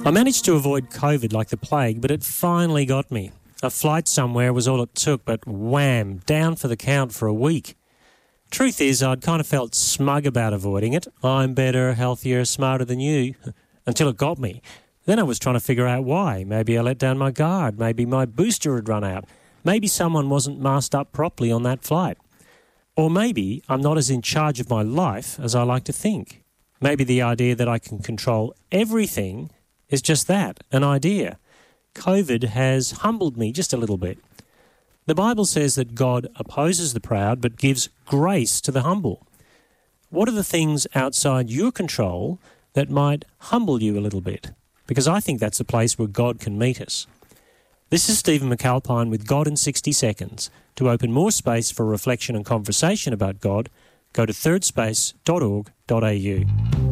I managed to avoid COVID like the plague, but it finally got me. A flight somewhere was all it took, but wham, down for the count for a week. Truth is, I'd kind of felt smug about avoiding it. I'm better, healthier, smarter than you, until it got me. Then I was trying to figure out why. Maybe I let down my guard. Maybe my booster had run out. Maybe someone wasn't masked up properly on that flight. Or maybe I'm not as in charge of my life as I like to think. Maybe the idea that I can control everything is just that, an idea. COVID has humbled me just a little bit. The Bible says that God opposes the proud but gives grace to the humble. What are the things outside your control that might humble you a little bit? Because I think that's a place where God can meet us. This is Stephen McAlpine with God in 60 Seconds. To open more space for reflection and conversation about God, go to thirdspace.org.au.